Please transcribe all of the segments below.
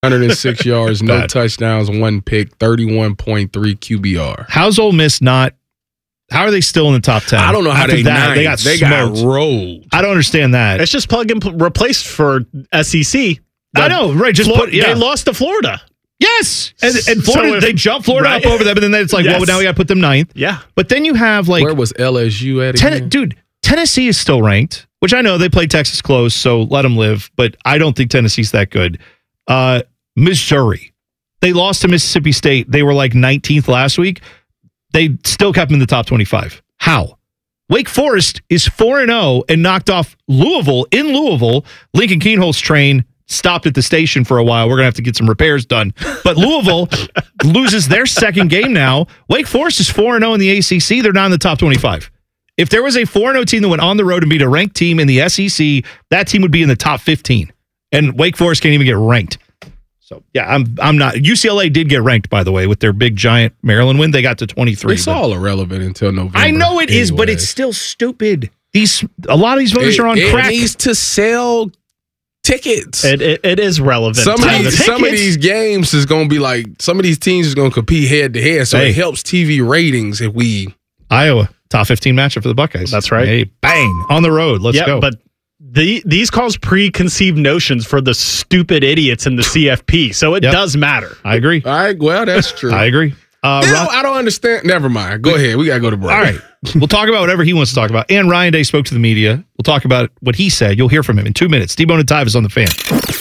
106 yards, no touchdowns, 1 pick, 31.3 QBR. How's Ole Miss not? How are they still in the top 10? I don't know how they got rolled. I don't understand that. It's just plug and replace for SEC. I know, right? They lost to Florida. Yes, and Florida, they jumped Florida up over them, and then it's like, well, now we got to put them 9th. Yeah, but then you have like, where was LSU at again? Dude, Tennessee is still ranked, which I know they played Texas close, so let them live. But I don't think Tennessee's that good. Missouri, they lost to Mississippi State. They were like 19th last week. They still kept them in the top 25. How? Wake Forest is 4-0 and knocked off Louisville in Louisville. Lincoln Keenholz's train stopped at the station for a while. We're going to have to get some repairs done. But Louisville loses their second game now. Wake Forest is 4-0 in the ACC. They're not in the top 25. If there was a 4-0 team that went on the road and beat a ranked team in the SEC, that team would be in the top 15. And Wake Forest can't even get ranked. So, yeah, I'm not. UCLA did get ranked, by the way, with their big, giant Maryland win. They got to 23. It's all irrelevant until November. I know it is, but it's still stupid. A lot of these voters are on crack. It needs to sell tickets. It is relevant. Some of these games is going to be like, some of these teams is going to compete head to head, so it helps TV ratings if we... Iowa, top 15 matchup for the Buckeyes. That's right. Hey, bang, on the road. Let's go. But these cause preconceived notions for the stupid idiots in the CFP, so it does matter. I agree. All right, well, that's true. I agree. I don't understand. Never mind. Go ahead. We got to go to break. All right. We'll talk about whatever he wants to talk about. And Ryan Day spoke to the media. We'll talk about what he said. You'll hear from him in 2 minutes. T-Bone and Tyvis on the Fan.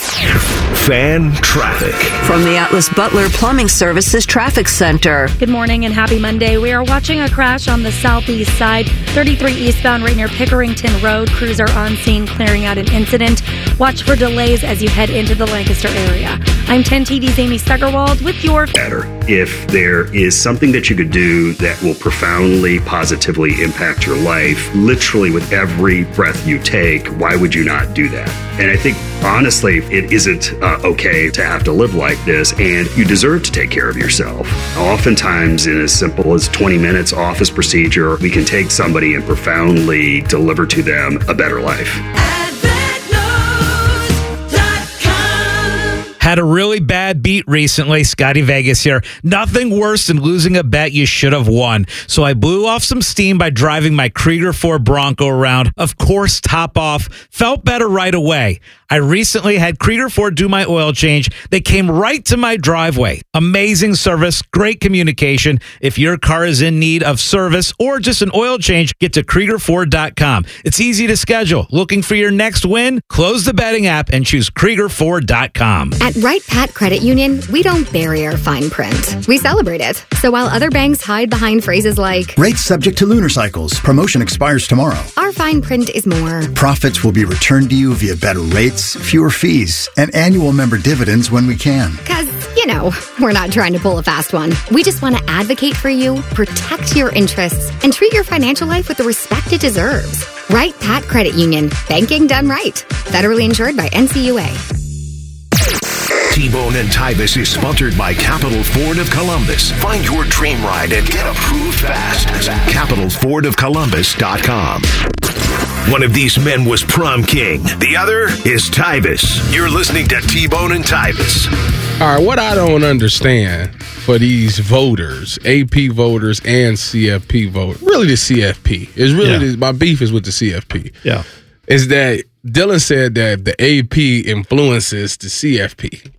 Fan traffic. From the Atlas Butler Plumbing Services Traffic Center. Good morning and happy Monday. We are watching a crash on the southeast side, 33 eastbound right near Pickerington Road. Crews are on scene clearing out an incident. Watch for delays as you head into the Lancaster area. I'm 10 TV's Amy Steigerwald with your... If there is something that you could do that will profoundly, positively impact your life, literally with every breath you take, why would you not do that? And I think, honestly, it isn't okay to have to live like this, and you deserve to take care of yourself. Oftentimes, in as simple as 20 minutes office procedure, we can take somebody and profoundly deliver to them a better life. Had a really bad beat recently. Scotty Vegas here. Nothing worse than losing a bet you should have won. So I blew off some steam by driving my Krieger 4 Bronco around. Of course, top off. Felt better right away. I recently had Krieger 4 do my oil change. They came right to my driveway. Amazing service, great communication. If your car is in need of service or just an oil change, get to Krieger4.com. It's easy to schedule. Looking for your next win? Close the betting app and choose Krieger4.com. At Wright Pat Credit Union, we don't bury our fine print. We celebrate it. So while other banks hide behind phrases like, rates subject to lunar cycles, promotion expires tomorrow, our fine print is more, profits will be returned to you via better rates, fewer fees, and annual member dividends when we can. Because, we're not trying to pull a fast one. We just want to advocate for you, protect your interests, and treat your financial life with the respect it deserves. Wright Pat Credit Union. Banking done right. Federally insured by NCUA. T-Bone and Tyvis is sponsored by Capital Ford of Columbus. Find your dream ride and get approved fast at CapitalFordOfColumbus.com. One of these men was prom king. The other is Tyvis. You're listening to T-Bone and Tyvis. All right, what I don't understand for these voters, AP voters and CFP voters, really the CFP, is really my beef is with the CFP. Yeah. Is that Dylan said that the AP influences the CFP.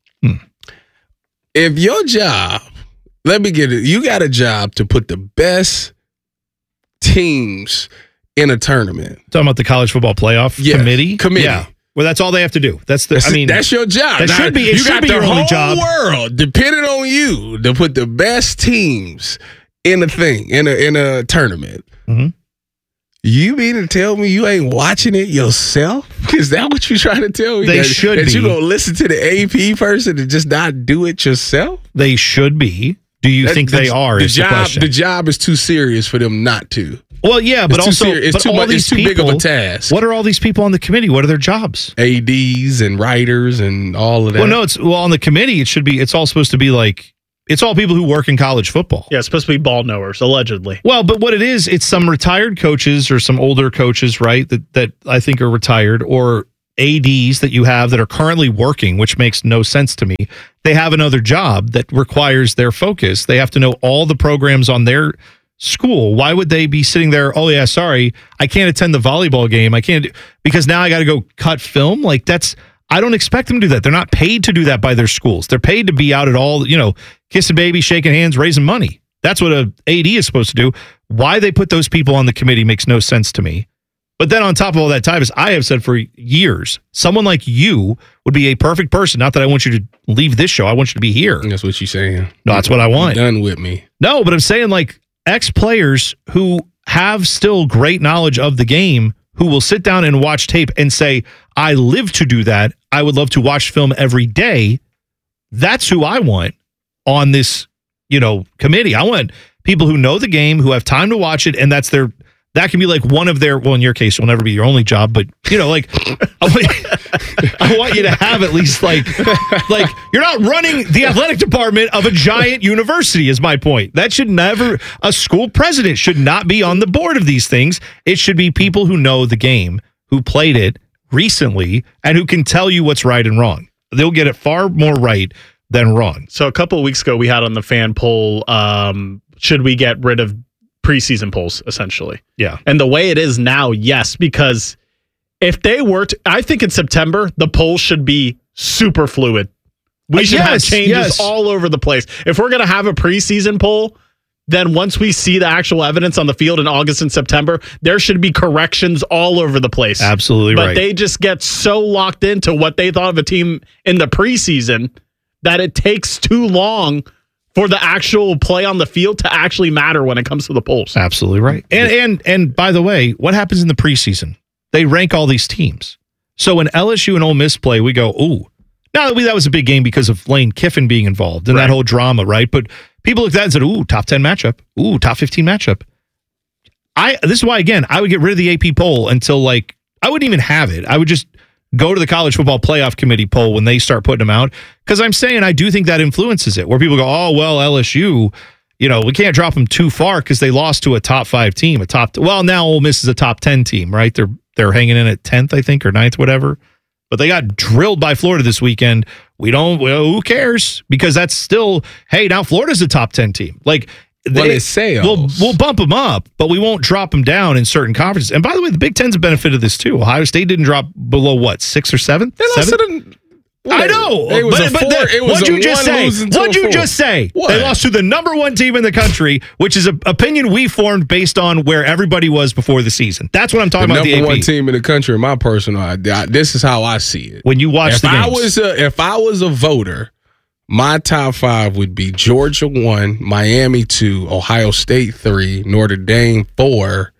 If your job, let me get it, you got a job to put the best teams in a tournament. Talking about the college football playoff committee? Yeah. Well, that's all they have to do. That's your job. That should be your only job. The whole world depending on you to put the best teams in a thing, in a tournament. Mm-hmm. You mean to tell me you ain't watching it yourself? Is that what you're trying to tell me? They should be. That you gonna listen to the AP person and just not do it yourself? They should be. Do you think they are? The job is too serious for them not to. Well, yeah, but also it's too big of a task. What are all these people on the committee? What are their jobs? ADs and writers and all of that. Well, on the committee, it's all supposed to be like, it's all people who work in college football. Yeah, it's supposed to be ball knowers, allegedly. Well, but what it is, it's some retired coaches or some older coaches, right, that I think are retired, or ADs that you have that are currently working, which makes no sense to me. They have another job that requires their focus. They have to know all the programs on their school. Why would they be sitting there? Oh yeah, sorry, I can't attend the volleyball game. I can't because now I got to go cut film. Like I don't expect them to do that. They're not paid to do that by their schools. They're paid to be out at all, kissing babies, shaking hands, raising money. That's what a AD is supposed to do. Why they put those people on the committee makes no sense to me. But then on top of all that, Tyvis, I have said for years, someone like you would be a perfect person. Not that I want you to leave this show. I want you to be here. That's what you're saying. No, that's what I want. You're done with me. No, but I'm saying like ex-players who have still great knowledge of the game who will sit down and watch tape and say, I live to do that. I would love to watch film every day. That's who I want on this, committee. I want people who know the game, who have time to watch it, and that can be like one of their, well, in your case, it'll never be your only job, but I want you to have at least like you're not running the athletic department of a giant university is my point. That should never, a school president should not be on the board of these things. It should be people who know the game, who played it recently, and who can tell you what's right and wrong. They'll get it far more right than wrong. So a couple of weeks ago, we had on the fan poll, should we get rid of preseason polls, essentially? Yeah. And the way it is now, yes, because if they were to, I think in September, the polls should be super fluid. We should have changes all over the place. If we're going to have a preseason poll, then once we see the actual evidence on the field in August and September, there should be corrections all over the place. Absolutely right. But they just get so locked into what they thought of a team in the preseason that it takes too long for the actual play on the field to actually matter when it comes to the polls. Absolutely right. And by the way, what happens in the preseason? They rank all these teams. So when LSU and Ole Miss play, we go, ooh. Now, that was a big game because of Lane Kiffin being involved and that whole drama, right? But people looked at that and said, ooh, top 10 matchup. Ooh, top 15 matchup. This is why, again, I would get rid of the AP poll until, I wouldn't even have it. I would just go to the College Football Playoff Committee poll when they start putting them out. Because I'm saying I do think that influences it, where people go, oh, well, LSU, we can't drop them too far because they lost to a top 5 team. Now Ole Miss is a top 10 team, right? They're hanging in at 10th, I think, or 9th, whatever. But they got drilled by Florida this weekend. Who cares? Because that's still, hey, now Florida's a top 10 team. It's sales. We'll bump them up, but we won't drop them down in certain conferences. And by the way, the Big Ten's a benefit of this too. Ohio State didn't drop below what, 6th or 7th? I know. What'd you just say? What? They lost to the number 1 team in the country, which is an opinion we formed based on where everybody was before the season. That's what I'm talking about. The number AP. 1 team in the country, in my personal idea. This is how I see it. When you watch the games. If I was a voter, my top 5 would be Georgia 1, Miami 2, Ohio State 3, Notre Dame 4,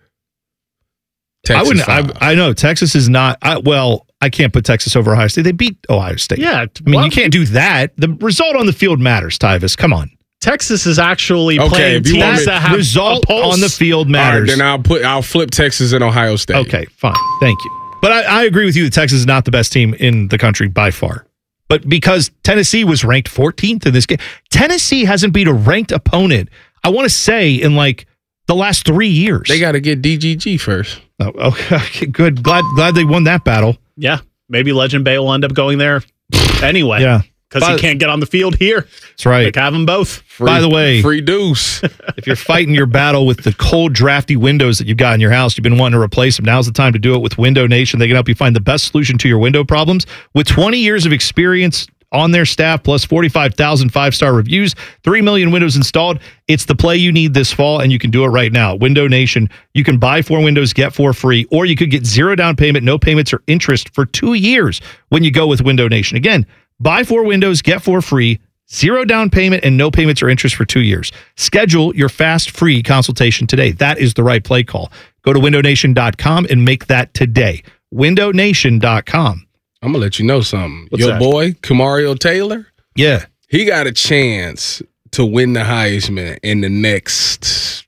Texas 5. I know Texas is not. I can't put Texas over Ohio State. They beat Ohio State. Yeah. You can't do that. The result on the field matters, Tyvis. Come on. Texas is actually playing teams that have result on the field matters. All right, then I'll flip Texas and Ohio State. Okay, fine. Thank you. But I agree with you that Texas is not the best team in the country by far. But because Tennessee was ranked 14th in this game, Tennessee hasn't beat a ranked opponent, I want to say, in the last 3 years. They got to get DGG first. Oh, okay, good. Glad they won that battle. Yeah, maybe Legend Bay will end up going there anyway. Yeah. Because he can't get on the field here. That's right. Have them both. By the way, free deuce. If you're fighting your battle with the cold, drafty windows that you've got in your house, you've been wanting to replace them, now's the time to do it with Window Nation. They can help you find the best solution to your window problems. With 20 years of experience on their staff, plus 45,000 5-star reviews, 3 million windows installed, it's the play you need this fall, and you can do it right now. Window Nation, you can buy 4 windows, get 4 free, or you could get 0 down payment, no payments or interest for 2 years when you go with Window Nation. Again, buy 4 windows, get 4 free, 0 down payment, and no payments or interest for 2 years. Schedule your fast, free consultation today. That is the right play call. Go to windownation.com and make that today. windownation.com. I'm going to let you know something. What's Your that? boy, Kamario Taylor, Yeah. he got a chance to win the Heisman in the next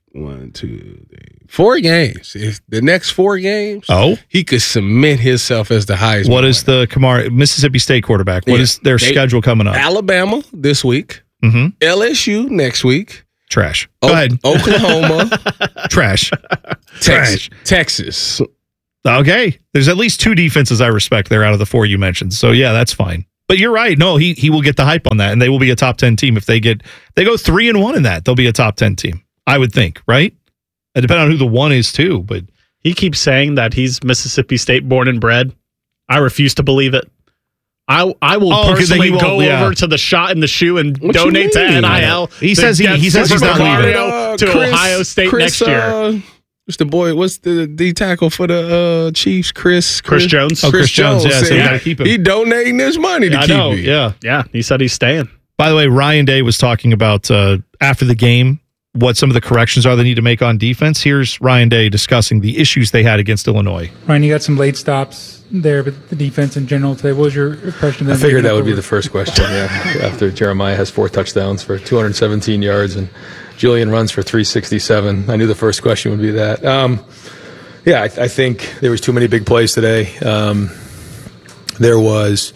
4 games. If the next 4 games, he could submit himself as the Heisman. What is the Mississippi State quarterback? What is their schedule coming up? Alabama this week. Mm-hmm. LSU next week. Trash. Go ahead. Oklahoma. Trash. Texas. Okay. There's at least 2 defenses I respect there out of the 4 you mentioned. So, yeah, that's fine. But you're right. No, he will get the hype on that, and they will be a top 10 team. If they go 3-1 in that, they'll be a top 10 team, I would think, right? It depends on who the one is, too. But he keeps saying that he's Mississippi State born and bred. I refuse to believe it. I will personally go over to the Shot in the Shoe and donate to NIL. He says he's not leaving to Ohio State next year. What's the boy? What's the D tackle for the Chiefs? Chris Jones. Oh, Chris Jones. Yeah, so you gotta keep him. He donating his money to keep him. Yeah. He said he's staying. By the way, Ryan Day was talking about after the game what some of the corrections are they need to make on defense. Here's Ryan Day discussing the issues they had against Illinois. Ryan, you got some late stops there, but the defense in general today. What was your impression? I figured that would be the first question. Yeah, after Jeremiah has 4 touchdowns for 217 yards and Julian runs for 367. I knew the first question would be that. I think there was too many big plays today. There was,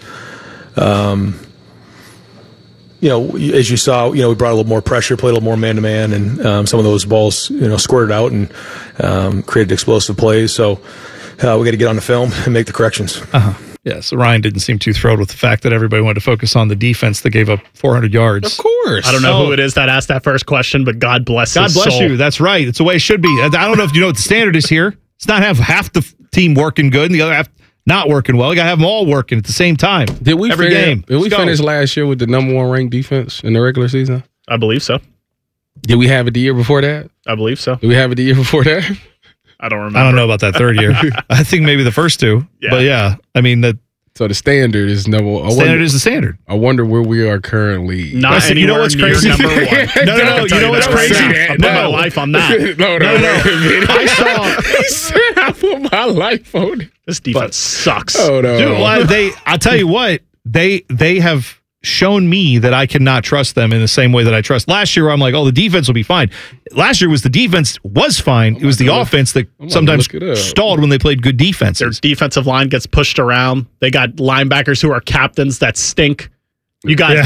as you saw, we brought a little more pressure, played a little more man-to-man, and some of those balls, squirted out and created explosive plays. So we got to get on the film and make the corrections. Yeah, so Ryan didn't seem too thrilled with the fact that everybody wanted to focus on the defense that gave up 400 yards. Of course. I don't know who it is that asked that first question, but God bless his soul. God bless you. That's right. It's the way it should be. I don't know if you know what the standard is here. It's not have half the team working good and the other half not working well. You got to have them all working at the same time. Did we finish last year with the number 1 ranked defense in the regular season? I believe so. Did we have it the year before that? I believe so. Did we have it the year before that? I don't remember. I don't know about that third year. I think maybe the first 2. Yeah. But yeah, I mean that. So the standard is number. Standard is the standard. I wonder where we are currently. Not anywhere. You know what's crazy? Number 1. No. You know what's crazy? I put my life on that. No. I saw. He said I put my life on it. This defense sucks. Oh no. Dude, I'll tell you what. They have shown me that I cannot trust them in the same way that I trust. Last year, I'm like, the defense will be fine. Last year the defense was fine. It was the offense that sometimes stalled when they played good defenses. Their defensive line gets pushed around. They got linebackers who are captains that stink. You got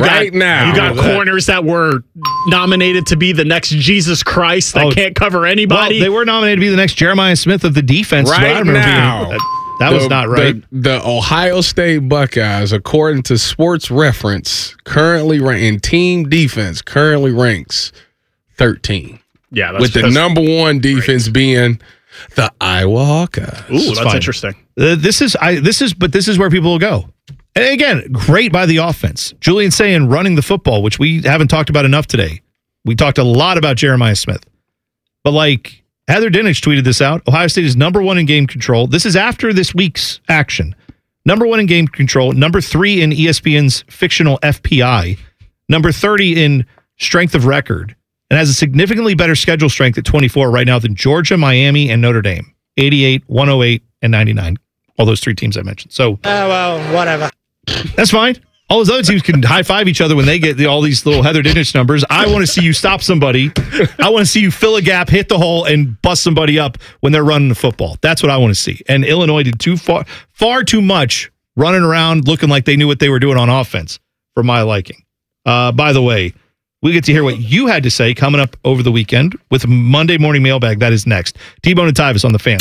corners that were nominated to be the next Jesus Christ that can't cover anybody. Well, they were nominated to be the next Jeremiah Smith of the defense. Right now. That was not right. The Ohio State Buckeyes, according to Sports Reference, currently in team defense, ranks 13. Yeah, with the number 1 defense being the Iowa Hawkeyes. Ooh, that's interesting. This is where people will go. And again, great by the offense. Julian Sayin running the football, which we haven't talked about enough today. We talked a lot about Jeremiah Smith, but Heather Dinich tweeted this out. Ohio State is number 1 in game control. This is after this week's action. Number 1 in game control. Number 3 in ESPN's fictional FPI. Number 30 in strength of record. And has a significantly better schedule strength at 24 right now than Georgia, Miami, and Notre Dame. 88, 108, and 99. All those 3 teams I mentioned. So, whatever. That's fine. All those other teams can high-five each other when they get all these little Heather Dinich numbers. I want to see you stop somebody. I want to see you fill a gap, hit the hole, and bust somebody up when they're running the football. That's what I want to see. And Illinois did far too much running around looking like they knew what they were doing on offense for my liking. By the way, we get to hear what you had to say coming up over the weekend with Monday Morning Mailbag. That is next. T-Bone and Tyvis on the Fan.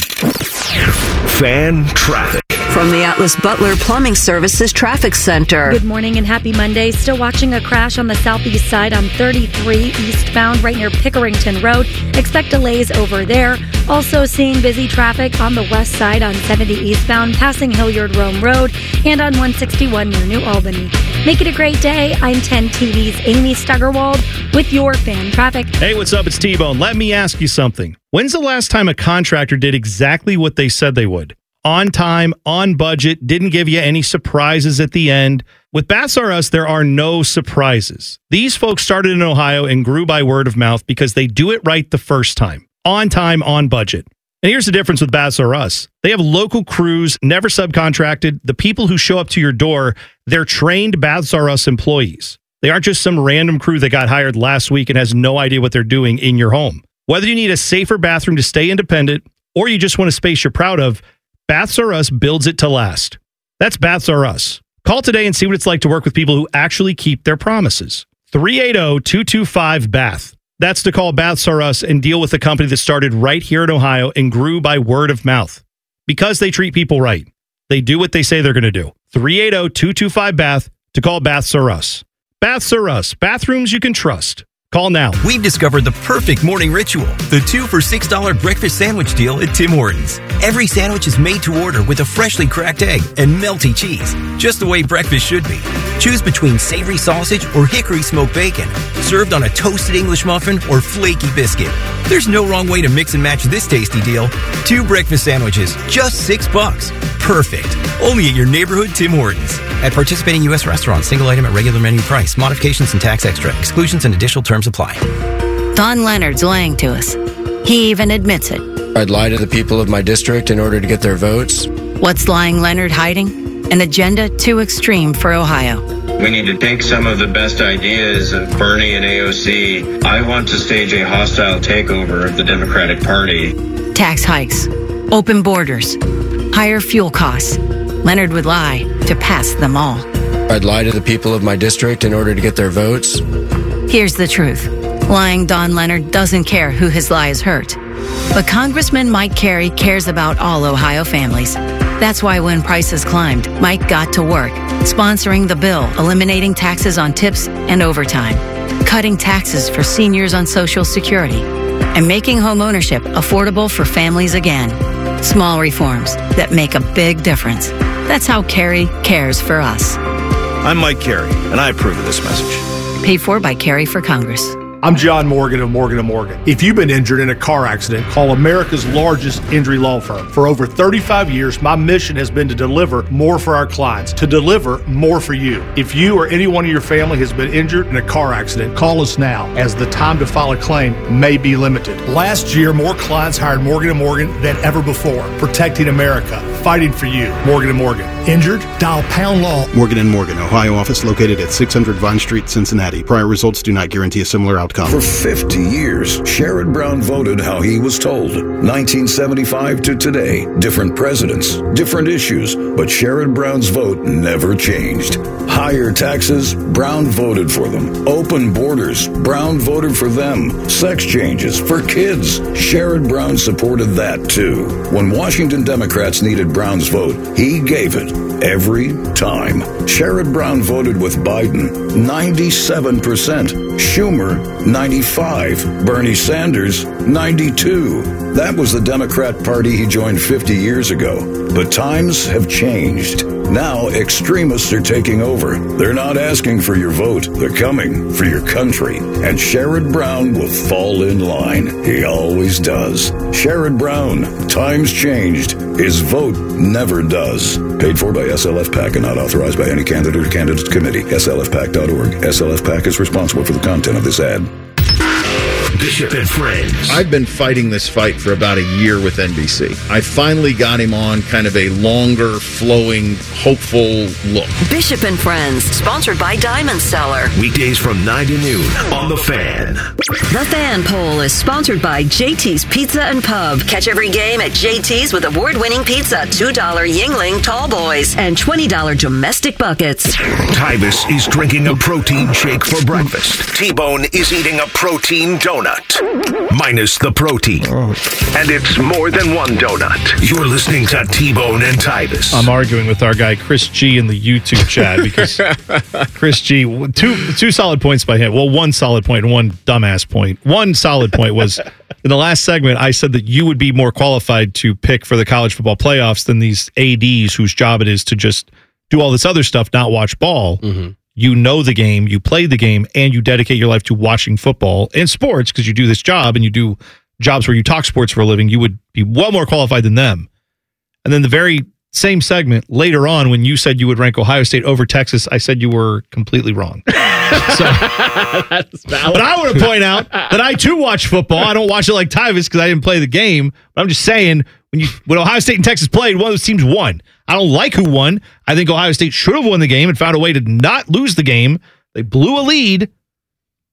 Fan traffic. From the Atlas Butler Plumbing Services Traffic Center. Good morning and happy Monday. Still watching a crash on the southeast side on 33 eastbound right near Pickerington Road. Expect delays over there. Also seeing busy traffic on the west side on 70 eastbound passing Hilliard Rome Road and on 161 near New Albany. Make it a great day. I'm 10 TV's Amy Stuggerwald with your fan traffic. Hey, what's up? It's T-Bone. Let me ask you something. When's the last time a contractor did exactly what they said they would? On time, on budget, didn't give you any surprises at the end. With Baths R Us, there are no surprises. These folks started in Ohio and grew by word of mouth because they do it right the first time. On time, on budget. And here's the difference with Baths R Us. They have local crews, never subcontracted. The people who show up to your door, they're trained Baths R Us employees. They aren't just some random crew that got hired last week and has no idea what they're doing in your home. Whether you need a safer bathroom to stay independent or you just want a space you're proud of, Baths R Us builds it to last. That's Baths R Us. Call today and see what it's like to work with people who actually keep their promises. 380-225-BATH. That's to call Baths R Us and deal with a company that started right here in Ohio and grew by word of mouth. Because they treat people right. They do what they say they're going to do. 380-225-BATH to call Baths R Us. Baths R Us. Bathrooms you can trust. Call now. We've discovered the perfect morning ritual. The 2 for $6 breakfast sandwich deal at Tim Hortons. Every sandwich is made to order with a freshly cracked egg and melty cheese. Just the way breakfast should be. Choose between savory sausage or hickory smoked bacon. Served on a toasted English muffin or flaky biscuit. There's no wrong way to mix and match this tasty deal. 2 breakfast sandwiches, just $6. Perfect. Only at your neighborhood Tim Hortons. At participating U.S. restaurants, single item at regular menu price. Modifications and tax extra. Exclusions and additional terms apply. Don Leonard's lying to us. He even admits it. I'd lie to the people of my district in order to get their votes. What's lying Leonard hiding? An agenda too extreme for Ohio. We need to take some of the best ideas of Bernie and AOC. I want to stage a hostile takeover of the Democratic Party. Tax hikes, open borders, higher fuel costs. Leonard would lie to pass them all. I'd lie to the people of my district in order to get their votes. Here's the truth. Lying Don Leonard doesn't care who his lies hurt. But Congressman Mike Carey cares about all Ohio families. That's why when prices climbed, Mike got to work, sponsoring the bill, eliminating taxes on tips and overtime, cutting taxes for seniors on Social Security, and making homeownership affordable for families again. Small reforms that make a big difference. That's how Carey cares for us. I'm Mike Carey, and I approve of this message. Paid for by Carey for Congress. I'm John Morgan of Morgan & Morgan. If you've been injured in a car accident, call America's largest injury law firm. For over 35 years, my mission has been to deliver more for our clients, to deliver more for you. If you or anyone in your family has been injured in a car accident, call us now, as the time to file a claim may be limited. Last year, more clients hired Morgan & Morgan than ever before, protecting America, fighting for you. Morgan & Morgan. Injured? Dial pound law. Morgan & Morgan, Ohio office located at 600 Vine Street, Cincinnati. Prior results do not guarantee a similar outcome. For 50 years, Sherrod Brown voted how he was told. 1975 to today, different presidents, different issues, but Sherrod Brown's vote never changed. Higher taxes, Brown voted for them. Open borders, Brown voted for them. Sex changes for kids, Sherrod Brown supported that too. When Washington Democrats needed Brown's vote, he gave it every time. Sherrod Brown voted with Biden, 97%. Schumer, 95. Bernie Sanders, 92. That was the Democrat Party he joined 50 years ago. But times have changed. Now extremists are taking over. They're not asking for your vote. They're coming for your country. And Sherrod Brown will fall in line. He always does. Sherrod Brown, times changed. His vote never does. Paid for by SLF PAC and not authorized by any candidate or candidate committee. SLFPAC.org. SLF PAC is responsible for the content of this ad. Bishop and Friends. I've been fighting this fight for about a year with NBC. I finally got him on kind of a longer, flowing, hopeful look. Bishop and Friends, sponsored by Diamond Cellar. Weekdays from 9 to noon on The Fan. The Fan Poll is sponsored by JT's Pizza and Pub. Catch every game at JT's with award-winning pizza, $2 Yingling Tall Boys, and $20 domestic buckets. Tyvis is drinking a protein shake for breakfast. T-Bone is eating a protein donut. Minus the protein. And it's more than one donut. You're listening to T-Bone and Tyvis. I'm arguing with our guy Chris G in the YouTube chat because Chris G, two solid points by him. Well, one solid point and one dumbass point. One solid point was in the last segment, I said that you would be more qualified to pick for the college football playoffs than these ADs whose job it is to just do all this other stuff, not watch ball. Mm-hmm. You know the game, you play the game, and you dedicate your life to watching football and sports because you do this job and you do jobs where you talk sports for a living. You would be well more qualified than them. And then the very same segment later on, when you said you would rank Ohio State over Texas, I said you were completely wrong. But I want to point out that I too watch football. I don't watch it like Tyvis because I didn't play the game. But I'm just saying, when Ohio State and Texas played, one of those teams won. I don't like who won. I think Ohio State should have won the game and found a way to not lose the game. They blew a lead,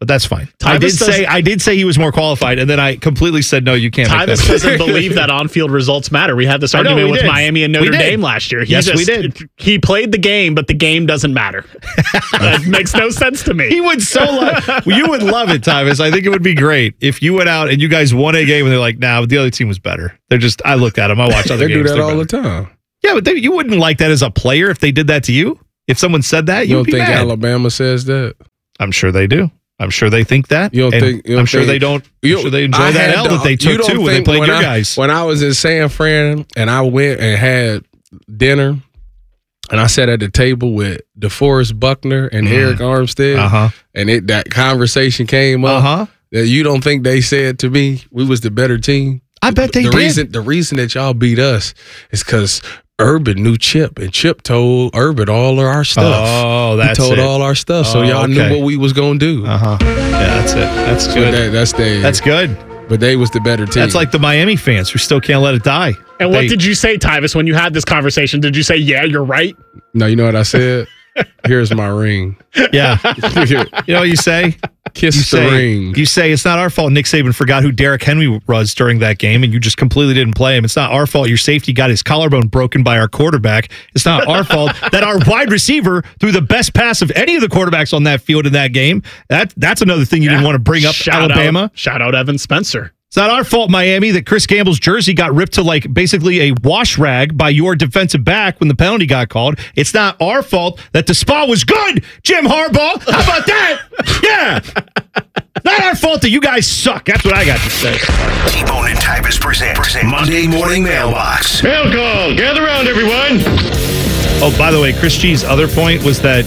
But that's fine. I did say he was more qualified, and then I completely said, no, you can't. Tyvus doesn't believe that on-field results matter. We had this argument with Miami and Notre Dame last year. We did. He played the game, but the game doesn't matter. That makes no sense to me. He would you would love it, Tyvus. I think it would be great if you went out and you guys won a game and they're like, nah, the other team was better. I looked at them. I watched other games. They do that all the time. Yeah, but you wouldn't like that as a player if they did that to you. If someone said that, you don't think Alabama says that? I'm sure they do. I'm sure they think that. I'm sure they don't. I'm sure they enjoy that L that they took too when they played your guys. When I was in San Fran and I went and had dinner, and I sat at the table with DeForest Buckner and Eric Armstead, and that conversation came up. That you don't think they said to me, we was the better team? I bet they did. The reason that y'all beat us is because Urban knew Chip, and Chip told Urban all of our stuff. Oh, that's He told all our stuff, so y'all knew what we was going to do. Yeah, that's it. That's good. That's good. But they was the better team. That's like the Miami fans who still can't let it die. And what did you say, Tyvus, when you had this conversation? Did you say, yeah, you're right? No, you know what I said? Here's my ring. Yeah. You know what you say? Kiss the ring. You say it's not our fault Nick Saban forgot who Derrick Henry was during that game and you just completely didn't play him. It's not our fault your safety got his collarbone broken by our quarterback. It's not our fault that our wide receiver threw the best pass of any of the quarterbacks on that field in that game. That's another thing you didn't want to bring up, Alabama. Shout out Evan Spencer. It's not our fault, Miami, that Chris Gamble's jersey got ripped to like basically a wash rag by your defensive back when the penalty got called. It's not our fault that the spa was good, Jim Harbaugh. How about that? Yeah. Not our fault that you guys suck. That's what I got to say. T-Bone and Tyvus present Monday Morning Mailbox. Mail call. Gather around, everyone. Oh, by the way, Chris G's other point was that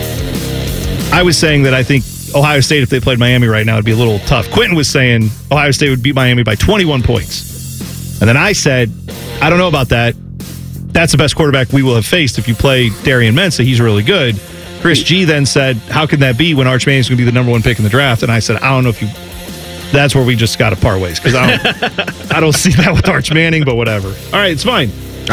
I was saying that I think Ohio State, if they played Miami right now, would be a little tough. Quentin was saying Ohio State would beat Miami by 21 points. And then I said, I don't know about that. That's the best quarterback we will have faced if you play Darian Mensah. He's really good. Chris G then said, how can that be when Arch Manning's going to be the number one pick in the draft? And I said, I don't know if you... That's where we just got to part ways because I don't see that with Arch Manning, but whatever. All right, it's fine.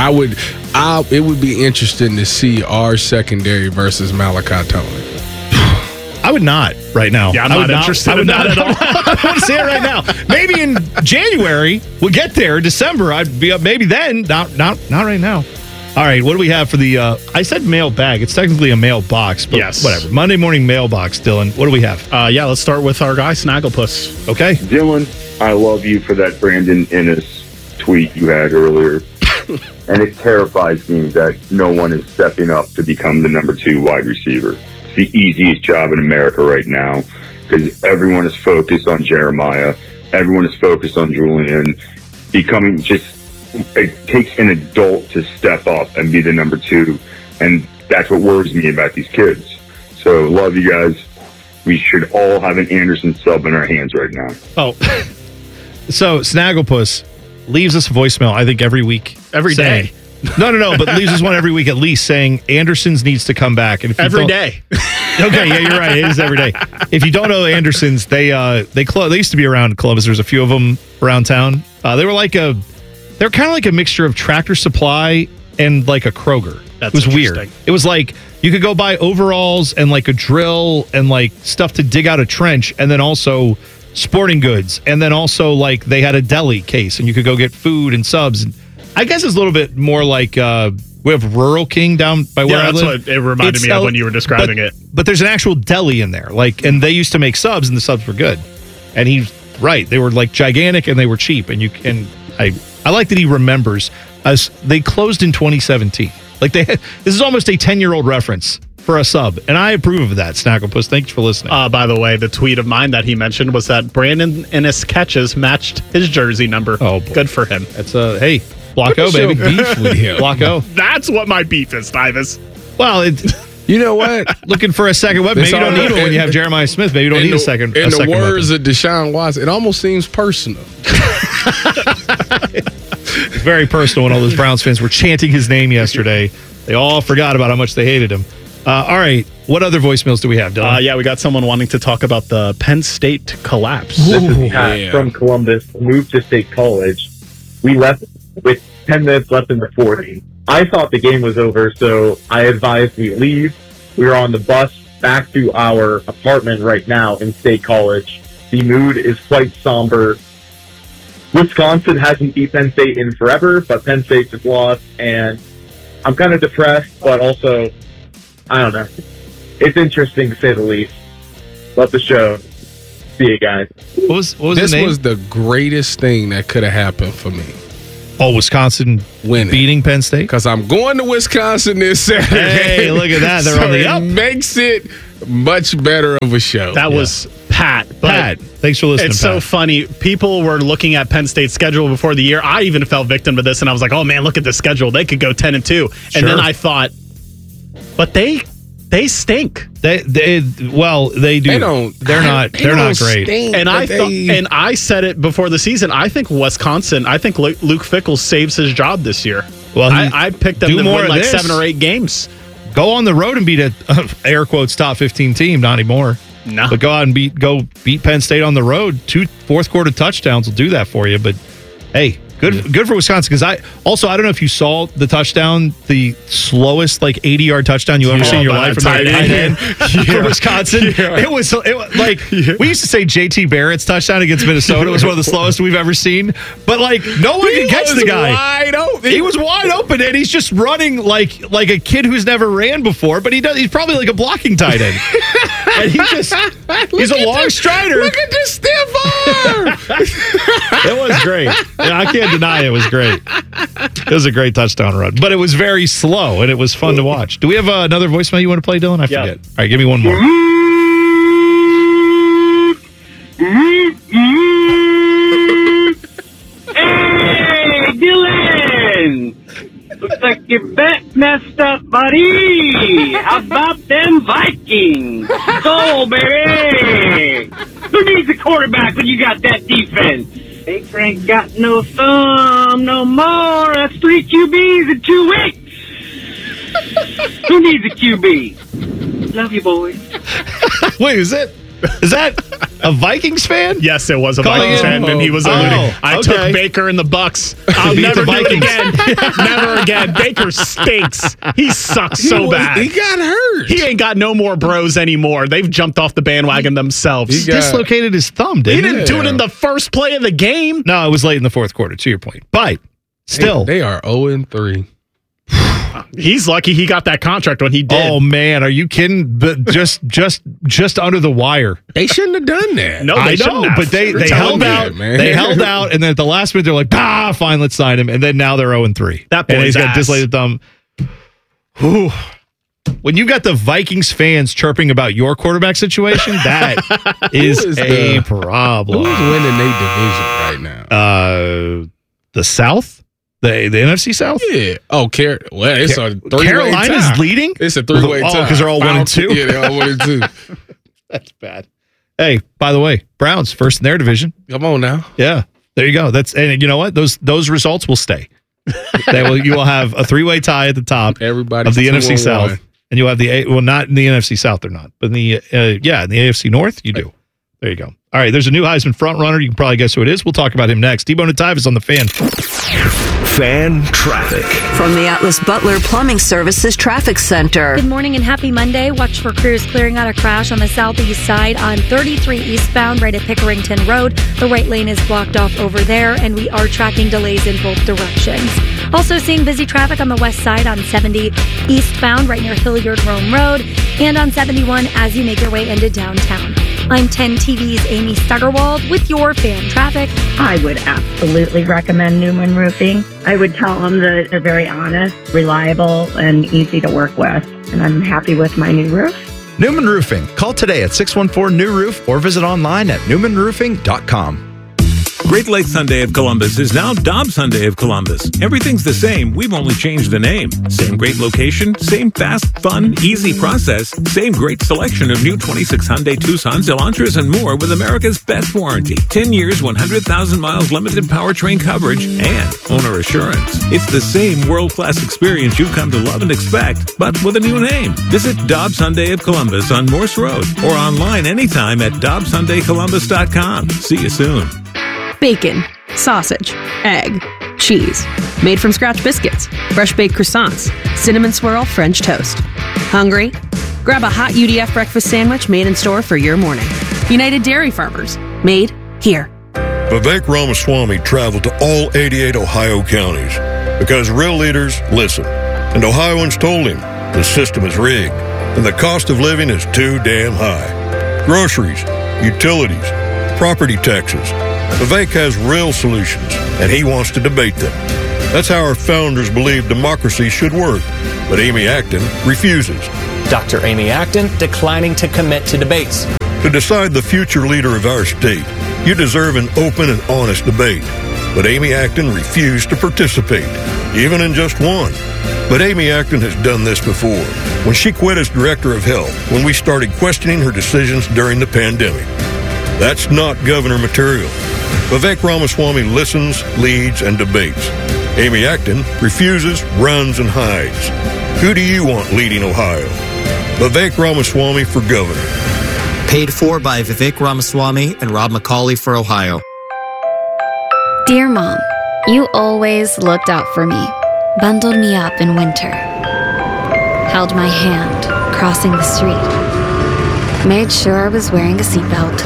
It would be interesting to see our secondary versus Malachi Tony. I would not right now. Yeah, I'm not interested in that at all. I want to say it right now. Maybe in January, we'll get there. December, I'd be up. Maybe then. Not right now. All right, what do we have for the... I said mailbag. It's technically a mailbox, but whatever. Monday morning mailbox, Dylan. What do we have? Yeah, let's start with our guy, Snagglepuss. Okay. Dylan, I love you for that Brandon Innes tweet you had earlier. And it terrifies me that no one is stepping up to become the number 2 wide receiver. The easiest job in America right now because everyone is focused on Jeremiah. Everyone is focused on Julian. It takes an adult to step up and be the number 2. And that's what worries me about these kids. So love you guys. We should all have an Anderson sub in our hands right now. Oh, so Snagglepuss leaves us a voicemail, I think, every week. Every day. No, but leaves us one every week at least saying Anderson's needs to come back. And if every day. Okay, yeah, you're right. It is every day. If you don't know Anderson's, they used to be around Columbus. There's a few of them around town. They were kind of like a mixture of Tractor Supply and like a Kroger. It was weird. It was like you could go buy overalls and like a drill and like stuff to dig out a trench, and then also sporting goods, and then also like they had a deli case and you could go get food and subs. And I guess it's a little bit more like we have Rural King down by where I live. That's what it reminded me of when you were describing it. But there's an actual deli in there, and they used to make subs, and the subs were good. And he's right; they were like gigantic and they were cheap. And I like that he remembers us. They closed in 2017. This is almost a 10-year-old reference for a sub, and I approve of that. Snagglepuss, thanks for listening. By the way, the tweet of mine that he mentioned was that Brandon Innes catches matched his jersey number. Oh, boy. Good for him. That's hey. Block O, baby. Beef with him. Block O. That's what my beef is, Tyvus. Well, you know what? Looking for a second weapon. Maybe you don't need one when you have Jeremiah Smith. Maybe you don't need a second. In the words of Deshaun Watson, it almost seems personal. It's very personal when all those Browns fans were chanting his name yesterday. They all forgot about how much they hated him. All right. What other voicemails do we have, Dylan? Yeah, we got someone wanting to talk about the Penn State collapse. This is Pat from Columbus, moved to State College. We left with 10 minutes left in the 40. I thought the game was over, so I advised we leave. We were on the bus back to our apartment right now in State College. The mood is quite somber. Wisconsin hasn't beat Penn State in forever, but Penn State just lost, and I'm kind of depressed, but also, I don't know. It's interesting to say the least. Love the show. See you guys. What was this the name? was the greatest thing that could have happened for me. Oh, Wisconsin winning, beating Penn State? Because I'm going to Wisconsin this Saturday. Hey, look at that. They're on the up. It makes it much better of a show. That was Pat. Pat, thanks for listening, It's Pat. so funny. People were looking at Penn State's schedule before the year. I even fell victim to this, and I was like, oh, man, look at the schedule. They could go 10-2. Sure. And then I thought, but they stink. They do. They're not great. And I said it before the season. I think Wisconsin. I think Luke Fickell saves his job this year. Well, I picked them to win like 7 or 8 games. Go on the road and beat a air quotes top 15 team. Not anymore. No, but go out and beat Penn State on the road. 2 fourth quarter touchdowns will do that for you. But hey. Good for Wisconsin, because I don't know if you saw the touchdown, the slowest 80-yard touchdown you ever seen in your life from tight end for Wisconsin. Yeah. It was like we used to say JT Barrett's touchdown against Minnesota was one of the slowest we've ever seen, but no one could catch the guy. Wide open. He was wide open, and he's just running like a kid who's never ran before, but he's probably like a blocking tight end. And he's a long strider. Look at this stiff arm. It was great. Yeah, I can't deny it was great. It was a great touchdown run, but it was very slow and it was fun to watch. Do we have another voicemail you want to play, Dylan? I forget. All right, give me one more. Hey, Dylan! Looks like your bet messed up, buddy. How about them Vikings? Go, baby! Who needs a quarterback when you got that defense? Baker ain't got no thumb no more. That's 3 QBs in 2 weeks. Who needs a QB? Love you, boys. Wait, is that a Vikings fan? Yes, it was a Vikings fan, and he was alluding. I took Baker in the Bucks. I'll never do it again. Never again. Baker stinks. He sucks so bad. He got hurt. He ain't got no more bros anymore. They've jumped off the bandwagon themselves. He dislocated his thumb, didn't he? He didn't do it in the first play of the game. No, it was late in the fourth quarter, to your point. But still. They are 0-3. He's lucky he got that contract when he did. Oh man, are you kidding? But just under the wire. They shouldn't have done that. No, I know, but they held out. They held out, and then at the last minute they're like, fine, let's sign him. And then now they're 0-3. That boy's and he's got dislocated thumb. Whew. When you got the Vikings fans chirping about your quarterback situation, that is a problem. Who's winning their division right now? The South. The NFC South? Yeah. Oh, it's a 3-way Carolina's tie. leading? It's a 3-way tie. Oh, because they're all 1-2? Yeah, they're all 1-2. That's bad. Hey, by the way, Browns first in their division. Come on now. Yeah. There you go. And you know what? Those results will stay. You will have a 3-way tie at the top of the NFC South. And you'll have not in the NFC South, they're not. But in the in the AFC North, you do. There you go. All right, there's a new Heisman frontrunner. You can probably guess who it is. We'll talk about him next. T-Bone and Tyvis on the Fan. Fan traffic. From the Atlas Butler Plumbing Services Traffic Center. Good morning and happy Monday. Watch for crews clearing out a crash on the southeast side on 33 eastbound right at Pickerington Road. The right lane is blocked off over there, and we are tracking delays in both directions. Also seeing busy traffic on the west side on 70 eastbound right near Hilliard Rome Road and on 71 as you make your way into downtown. I'm 10 TV's Amy Stuggerwald with your fan traffic. I would absolutely recommend Newman Roofing. I would tell them that they're very honest, reliable, and easy to work with. And I'm happy with my new roof. Newman Roofing. Call today at 614-NEW-ROOF or visit online at newmanroofing.com. Great Lakes Hyundai of Columbus is now Dobbs Hyundai of Columbus. Everything's the same. We've only changed the name. Same great location, same fast, fun, easy process, same great selection of new 26 Hyundai Tucsons, Elantras, and more with America's best warranty. 10 years, 100,000 miles limited powertrain coverage, and owner assurance. It's the same world-class experience you've come to love and expect, but with a new name. Visit Dobbs Hyundai of Columbus on Morse Road or online anytime at DobbsHyundaiColumbus.com. See you soon. Bacon, sausage, egg, cheese, made from scratch biscuits, fresh baked croissants, cinnamon swirl French toast. Hungry? Grab a hot UDF breakfast sandwich made in store for your morning. United Dairy Farmers. Made here. Vivek Ramaswamy traveled to all 88 Ohio counties because real leaders listen. And Ohioans told him the system is rigged and the cost of living is too damn high. Groceries, utilities, property taxes. Vivek has real solutions, and he wants to debate them. That's how our founders believed democracy should work. But Amy Acton refuses. Dr. Amy Acton declining to commit to debates. To decide the future leader of our state, you deserve an open and honest debate. But Amy Acton refused to participate, even in just one. But Amy Acton has done this before, when she quit as director of health, when we started questioning her decisions during the pandemic. That's not governor material. Vivek Ramaswamy listens, leads, and debates. Amy Acton refuses, runs, and hides. Who do you want leading Ohio? Vivek Ramaswamy for governor. Paid for by Vivek Ramaswamy and Rob McCauley for Ohio. Dear Mom, you always looked out for me, bundled me up in winter, held my hand crossing the street, made sure I was wearing a seatbelt,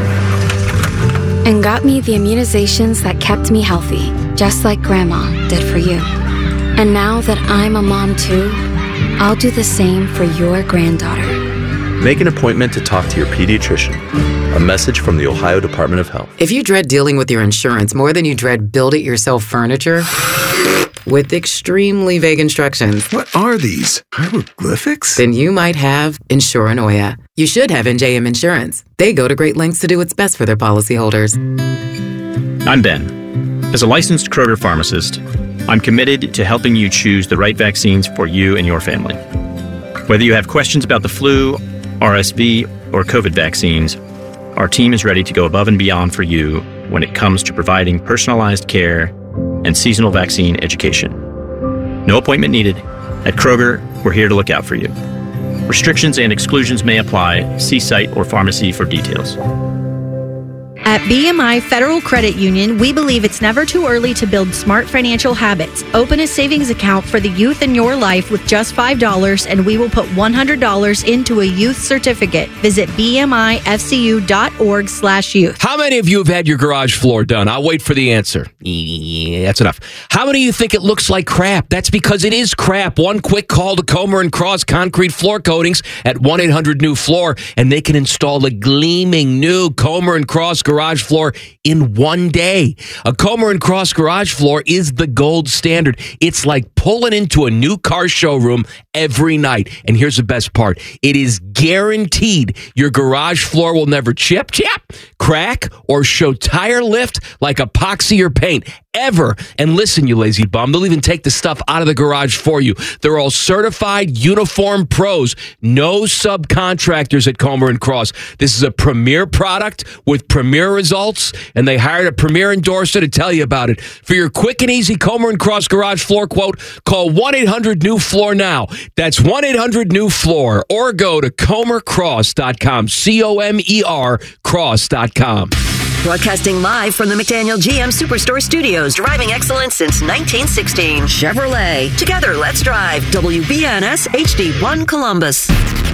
and got me the immunizations that kept me healthy, just like Grandma did for you. And now that I'm a mom too, I'll do the same for your granddaughter. Make an appointment to talk to your pediatrician. A message from the Ohio Department of Health. If you dread dealing with your insurance more than you dread build-it-yourself furniture with extremely vague instructions. What are these? Hieroglyphics? Then you might have Insuranoia. You should have NJM Insurance. They go to great lengths to do what's best for their policyholders. I'm Ben. As a licensed Kroger pharmacist, I'm committed to helping you choose the right vaccines for you and your family. Whether you have questions about the flu, RSV, or COVID vaccines, our team is ready to go above and beyond for you when it comes to providing personalized care and seasonal vaccine education. No appointment needed. At Kroger, we're here to look out for you. Restrictions and exclusions may apply. See site or pharmacy for details. At BMI Federal Credit Union, we believe it's never too early to build smart financial habits. Open a savings account for the youth in your life with just $5, and we will put $100 into a youth certificate. Visit bmifcu.org/youth. How many of you have had your garage floor done? I'll wait for the answer. Yeah, that's enough. How many of you think it looks like crap? That's because it is crap. One quick call to Comer & Cross Concrete Floor Coatings at 1-800-NEW-FLOOR, and they can install a gleaming new Comer & Cross garage floor in one day. A Comer & Cross garage floor is the gold standard. It's like pulling into a new car showroom every night. And here's the best part. It is guaranteed your garage floor will never chip, crack, or show tire lift like epoxy or paint. Ever. And listen, you lazy bum, they'll even take the stuff out of the garage for you. They're all certified uniform pros. No subcontractors at Comer & Cross. This is a premier product with premier results, and they hired a premier endorser to tell you about it. For your quick and easy Comer & Cross garage floor quote, call 1-800-NEW-FLOOR now. That's 1-800-NEW-FLOOR, or go to comercross.com, COMER cross.com. Broadcasting live from the McDaniel GM Superstore Studios, driving excellence since 1916. Chevrolet. Together, let's drive. WBNS HD1 Columbus.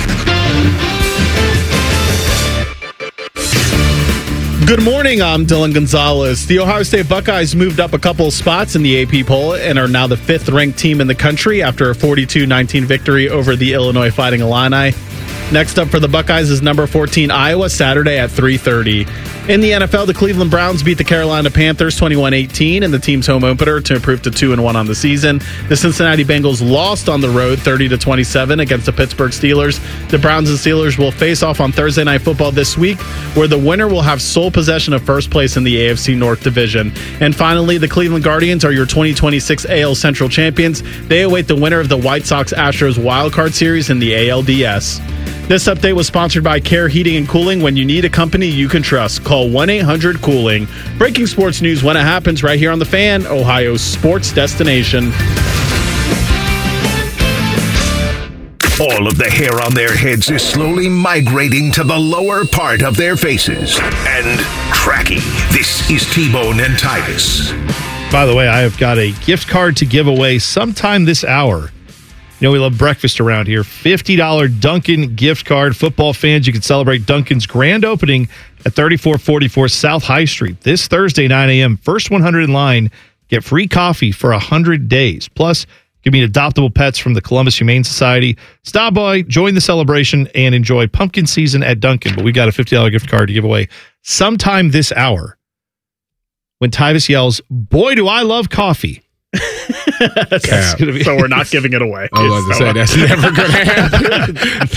Good morning, I'm Dylan Gonzalez. The Ohio State Buckeyes moved up a couple spots in the AP poll and are now the 5th-ranked team in the country after a 42-19 victory over the Illinois Fighting Illini. Next up for the Buckeyes is number 14 Iowa, Saturday at 3:30. In the NFL, the Cleveland Browns beat the Carolina Panthers 21-18 in the team's home opener to improve to 2-1 on the season. The Cincinnati Bengals lost on the road 30-27 against the Pittsburgh Steelers. The Browns and Steelers will face off on Thursday Night Football this week, where the winner will have sole possession of first place in the AFC North Division. And finally, the Cleveland Guardians are your 2026 AL Central champions. They await the winner of the White Sox-Astros wildcard series in the ALDS. This update was sponsored by Care Heating and Cooling. When you need a company you can trust, call 1-800-COOLING. Breaking sports news when it happens right here on The Fan, Ohio's sports destination. All of the hair on their heads is slowly migrating to the lower part of their faces. And tracking. This is T-Bone and Titus. By the way, I have got a gift card to give away sometime this hour You know, we love breakfast around here. $50 Dunkin' gift card. Football fans, you can celebrate Dunkin's grand opening at 3444 South High Street this Thursday, 9 a.m. First 100 in line, get free coffee for 100 days. Plus, give me adoptable pets from the Columbus Humane Society. Stop by, join the celebration, and enjoy pumpkin season at Dunkin'. But we got a $50 gift card to give away sometime this hour when Tyvis yells, "Boy, do I love coffee." So we're not giving it away. I was about to say, that's never going to happen.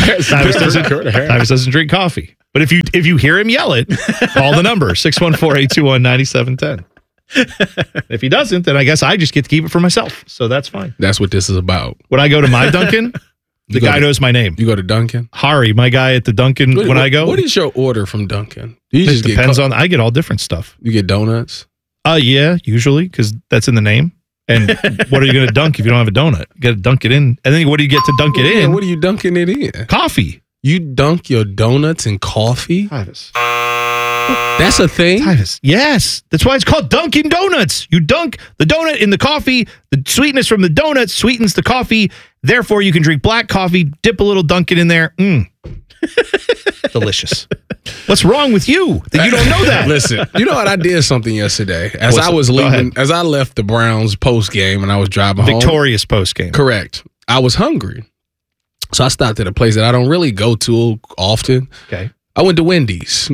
Tyvis doesn't drink coffee. But if you hear him yell it, call the number, 614-821-9710. If he doesn't, then I guess I just get to keep it for myself. So that's fine. That's what this is about. When I go to my Dunkin', the guy knows my name. You go to Dunkin'? Hari, my guy at the Dunkin', when I go. What is your order from Dunkin'? It depends on, I get all different stuff. You get donuts? Yeah, usually, because that's in the name. And what are you going to dunk if you don't have a donut? You got to dunk it in. And then what do you get to dunk it in? What are you dunking it in? Coffee. You dunk your donuts in coffee? Tyvis. That's a thing? Tyvis. Yes. That's why it's called Dunkin' Donuts. You dunk the donut in the coffee. The sweetness from the donut sweetens the coffee. Therefore, you can drink black coffee, dip a little Dunkin' in there. Delicious. What's wrong with you that you don't know that? Listen, you know what? I did something yesterday. As I was leaving, as I left the Browns post game and I was driving home. Victorious post game. Correct. I was hungry. So I stopped at a place that I don't really go to often. Okay. I went to Wendy's.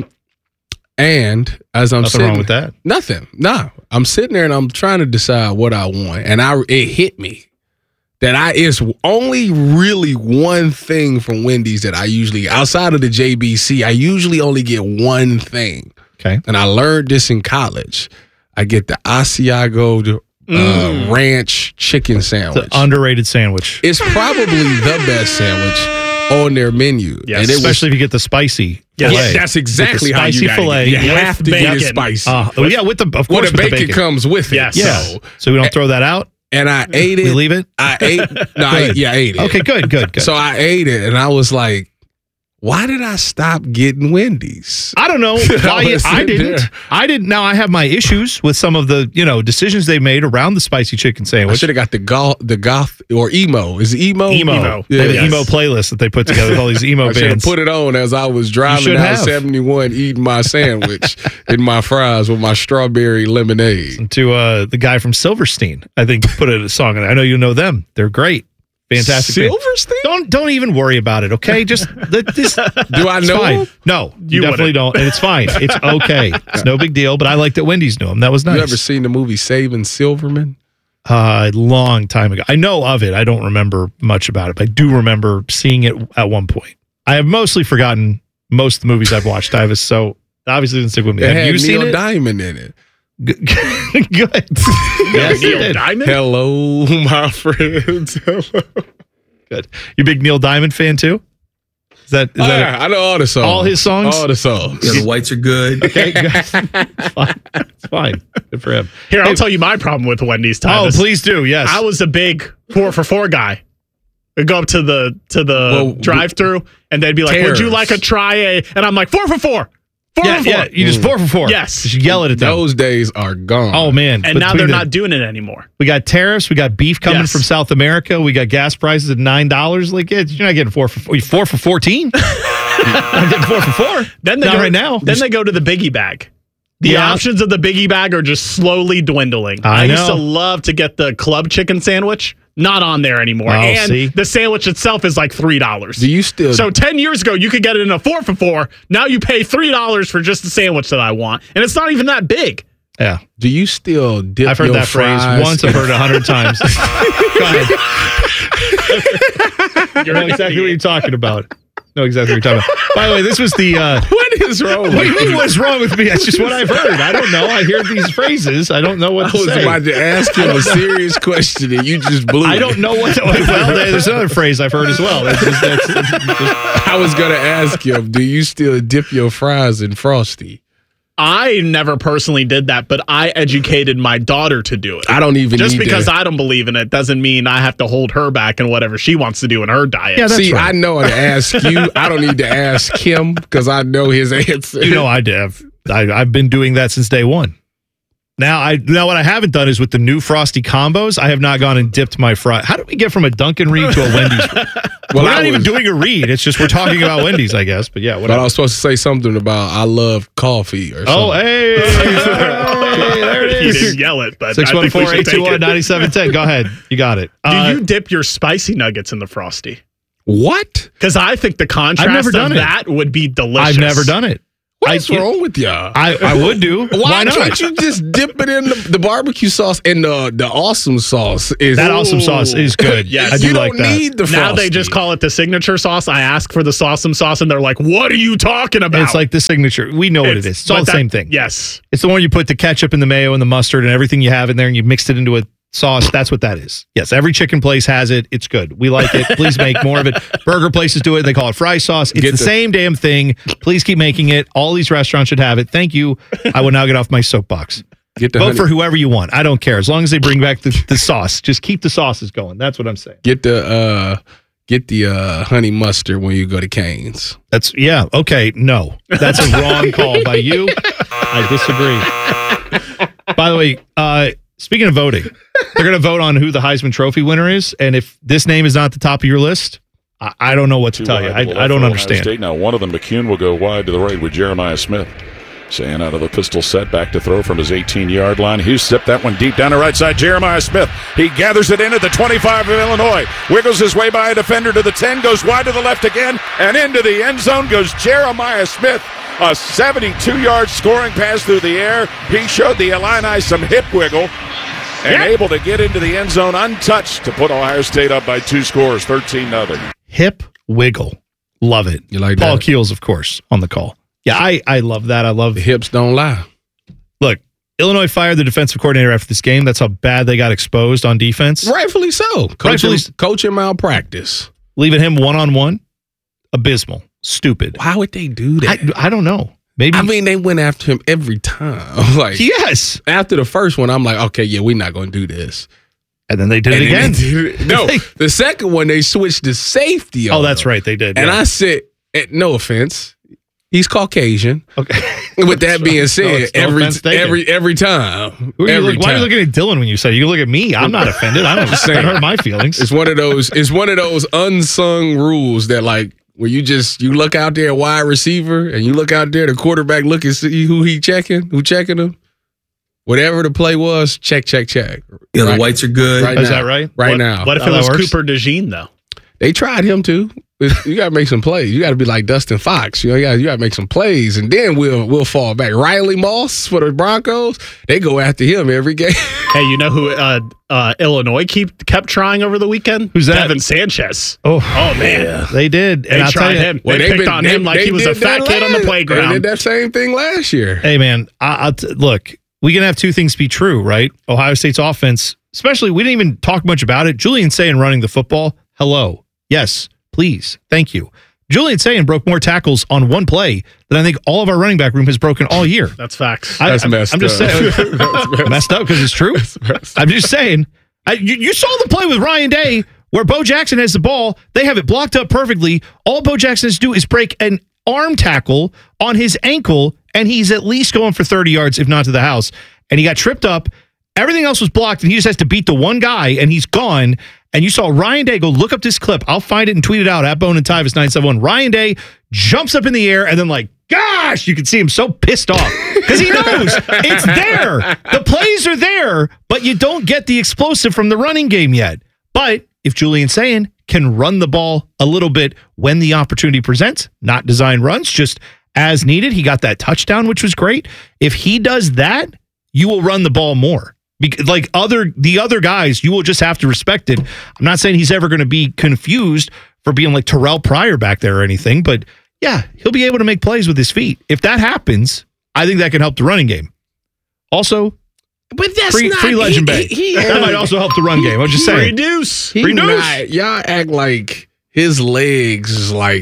And as I'm Nothing wrong with that? Nothing. No. I'm sitting there and I'm trying to decide what I want. And it hit me that it's only really one thing from Wendy's that I usually, outside of the JBC, I usually only get one thing. Okay. And I learned this in college. I get the Asiago ranch chicken sandwich. It's an underrated sandwich. It's probably the best sandwich on their menu. Yes, and especially if you get the spicy filet. Yeah, that's exactly how you filet. You have to get it spicy. With the bacon comes with it. Yes. Yeah. So we don't throw that out? And I ate it. We leave it? I ate it. Okay, good. So I ate it, and I was like, why did I stop getting Wendy's? I don't know why I didn't. Now I have my issues with some of the decisions they made around the spicy chicken sandwich. I should have got the goth or emo. Is it emo? Emo. Yeah. The emo playlist that they put together with all these emo bands. I should have put it on as I was driving down 71 eating my sandwich and my fries with my strawberry lemonade. And to the guy from Silverstein, I think put a song in it. I know you know them. They're great. Fantastic. Silverstein? Don't even worry about it, okay? Just this. Do I know him? No, you definitely don't, and it's fine. It's okay. It's no big deal. But I like that Wendy's knew him. That was nice. You ever seen the movie Saving Silverman? A long time ago. I know of it. I don't remember much about it, but I do remember seeing it at one point. I have mostly forgotten most of the movies I've watched, Tyvis. So obviously didn't stick with me. It have had you seen Neil it? Diamond in it. Good. Yes, Neil Diamond? Hello, my friends. Hello. Good. You a big Neil Diamond fan too? Is that I know all the songs. All his songs? All the songs. Yeah, the whites are good. Okay, good. It's fine. Good for him. Here, I'll tell you my problem with Wendy's time. Oh, please do. Yes. I was a big 4 for $4 guy. I'd go up to the drive-thru and they'd be like, "Would you like a try a?" And I'm like, 4 for $4. 4 for $4. Yeah, you just 4 for $4. Yes. You yell it at them. Those days are gone. Oh, man. And now they're not doing it anymore. We got tariffs. We got beef coming from South America. We got gas prices at $9. Like, you're not getting 4 for 4. You're 4 for 14? I'm getting 4 for 4. Then they right now. Then they go to the biggie bag. The options of the biggie bag are just slowly dwindling. I used to love to get the club chicken sandwich. Not on there anymore. And the sandwich itself is like $3. Do you still? So 10 years ago, you could get it in a 4 for $4. Now you pay $3 for just the sandwich that I want. And it's not even that big. Yeah. Do you still dip I've heard that phrase once. I've heard it 100 times. Go ahead. You know exactly what you're talking about. Know exactly what you're talking about. By the way, this was the... what is wrong with you? What do you mean what's wrong with me? That's just what I've heard. I don't know. I hear these phrases. I don't know what to say. I was about to ask him a serious question and you just blew I don't know what to... Well, there's another phrase I've heard as well. I was going to ask him, do you still dip your fries in Frosty? I never personally did that, but I educated my daughter to do it. I don't even just need because to. I don't believe in it doesn't mean I have to hold her back in whatever she wants to do in her diet. Yeah, see, right. I know how to ask you. I don't need to ask him because I know his answer. You know, I've been doing that since day one. Now what I haven't done is with the new Frosty combos, I have not gone and dipped my fry. How did we get from a Dunkin' read to a Wendy's? Well, we're not even doing a read. It's just we're talking about Wendy's, I guess. But yeah, whatever. But I was supposed to say something about I love coffee or something. Oh, hey, there it is. He didn't yell it, but 614-821-9710. Go ahead. You got it. Do you dip your spicy nuggets in the Frosty? What? Because I think the contrast of that would be delicious. I've never done it. What's wrong with y'all? I would do. Why can't you just dip it in the barbecue sauce and the awesome sauce? Awesome sauce is good. Yes. I do you like don't that. need the Now Frosty. they just call it the signature sauce. I ask for the awesome sauce, and they're like, "What are you talking about?" It's like the signature. We know what it is. It's all the same thing. Yes. It's the one you put the ketchup and the mayo and the mustard and everything you have in there, and you mixed it into a sauce. That's what that is. Yes, every chicken place has it. It's good. We like it. Please make more of it. Burger places do it. They call it fry sauce. It's the same damn thing. Please keep making it. All these restaurants should have it. Thank you. I will now get off my soapbox. Vote for whoever you want. I don't care. As long as they bring back the sauce. Just keep the sauces going. That's what I'm saying. Get the honey mustard when you go to Cane's. Okay. No. That's a wrong call by you. I disagree. By the way, speaking of voting, they're going to vote on who the Heisman Trophy winner is. And if this name is not at the top of your list, I don't know what to tell you. I don't understand. State. Now, one of them, McCune, will go wide to the right with Jeremiah Smith. Saying out of the pistol set, back to throw from his 18-yard line. Hughes stepped that one deep down the right side. Jeremiah Smith. He gathers it in at the 25 of Illinois. Wiggles his way by a defender to the 10. Goes wide to the left again. And into the end zone goes Jeremiah Smith. A 72-yard scoring pass through the air. He showed the Illini some hip wiggle. And able to get into the end zone untouched to put Ohio State up by 2 scores, 13-0. Hip wiggle. Love it. You like Paul that? Keels, of course, on the call. Yeah, I love that. I love the hips don't lie. Look, Illinois fired the defensive coordinator after this game. That's how bad they got exposed on defense. Rightfully so. Coaching malpractice. Leaving him one-on-one. Abysmal. Stupid. Why would they do that? I don't know. Maybe. I mean, they went after him every time. Like, yes. After the first one, I'm like, okay, yeah, we're not going to do this. And then they did it again. No, the second one, they switched to safety. Oh, that's right. They did. And I said, no offense, he's Caucasian. Okay. With that being said, every time. Why are you looking at Dylan when you say it? You look at me. I'm not offended. I don't that hurt my feelings. It's one of those unsung rules that, like, where you look out there at wide receiver and you look out there, the quarterback look and see who checking him. Whatever the play was, check. Yeah, the whites are good. Right Is now. that right? Right now. What if it was Cooper DeJean, though? They tried him too. You got to make some plays. You got to be like Dustin Fox. You got to make some plays, and then we'll fall back. Riley Moss for the Broncos, they go after him every game. Hey, you know who Illinois kept trying over the weekend? Who's that? Devin Sanchez. Oh man, yeah, they did. They tried him. They picked on him like he was a fat kid on the playground. They did that same thing last year. Hey man, look, we can have two things be true, right? Ohio State's offense, especially, we didn't even talk much about it. Julian Sayin running the football. Hello. Yes, please. Thank you. Julian Sayin broke more tackles on one play than I think all of our running back room has broken all year. That's facts. That's messed I'm just up. saying. Messed up because it's true. I'm just saying. You saw the play with Ryan Day where Bo Jackson has the ball. They have it blocked up perfectly. All Bo Jackson has to do is break an arm tackle on his ankle, and he's at least going for 30 yards, if not to the house. And he got tripped up. Everything else was blocked, and he just has to beat the one guy, and he's gone. And you saw Ryan Day go look up this clip. I'll find it and tweet it out at Bone and Tyvis 971. Ryan Day jumps up in the air, and then gosh, you can see him so pissed off because he knows it's there. The plays are there, but you don't get the explosive from the running game yet. But if Julian Sayin can run the ball a little bit when the opportunity presents, not design runs, just as needed. He got that touchdown, which was great. If he does that, you will run the ball more. Like the other guys, you will just have to respect it. I'm not saying he's ever going to be confused for being like Terrell Pryor back there or anything, but yeah, he'll be able to make plays with his feet. If that happens, I think that can help the running game. Also, but that's free legend bank. That might also help the run game. I'm just saying. Reduce. Y'all act like his legs is like